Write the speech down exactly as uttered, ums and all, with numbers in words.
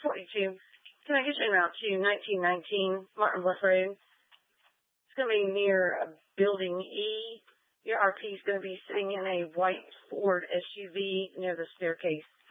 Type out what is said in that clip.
forty-two. Can I get you en route to nineteen nineteen Martin Bluff Road? It's going to be near uh, Building E. Your R P is going to be sitting in a white Ford S U V near the staircase.